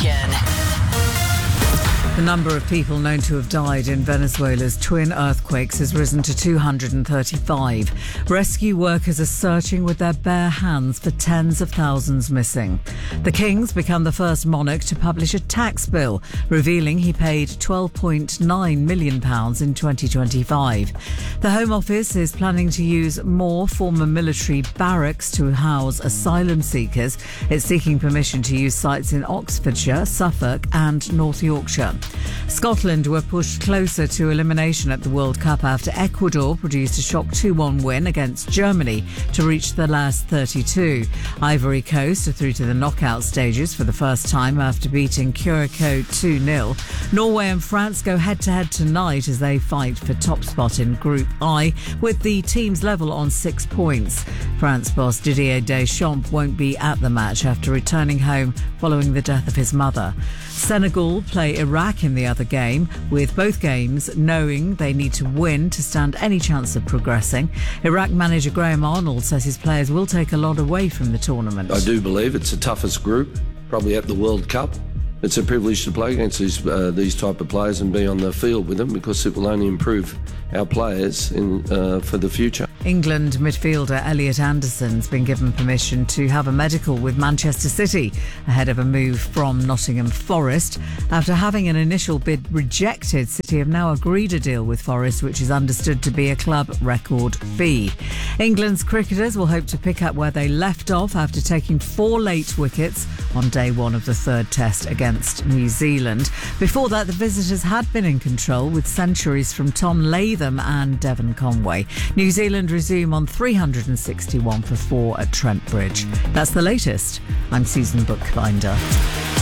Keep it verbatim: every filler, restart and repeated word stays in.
Nation. The number of people known to have died in Venezuela's twin earthquakes has risen to two hundred thirty-five. Rescue workers are searching with their bare hands for tens of thousands missing. The King's become the first monarch to publish a tax bill, revealing he paid twelve point nine million pounds in twenty twenty-five. The Home Office is planning to use more former military barracks to house asylum seekers. It's seeking permission to use sites in Oxfordshire, Suffolk and North Yorkshire. Scotland were pushed closer to elimination at the World Cup after Ecuador produced a shock two one win against Germany to reach the last thirty-two. Ivory Coast are through to the knockout stages for the first time after beating Curacao two nil. Norway and France go head-to-head tonight as they fight for top spot in Group I, with the teams level on six points. France boss Didier Deschamps won't be at the match after returning home following the death of his mother. Senegal play Iraq in the other game, with both games knowing they need to win to stand any chance of progressing. Iraq manager Graham Arnold says his players will take a lot away from the tournament. I do believe it's the toughest group, probably at the World Cup. It's a privilege to play against these uh, these type of players and be on the field with them, because it will only improve our players in uh, for the future. England midfielder Elliot Anderson's been given permission to have a medical with Manchester City ahead of a move from Nottingham Forest. After having an initial bid rejected, City have now agreed a deal with Forest, which is understood to be a club record fee. England's cricketers will hope to pick up where they left off after taking four late wickets on day one of the third test against New Zealand. Before that, the visitors had been in control with centuries from Tom Latham and Devon Conway. New Zealand resume on three hundred sixty-one for four at Trent Bridge. That's the latest. I'm Susan Bookbinder.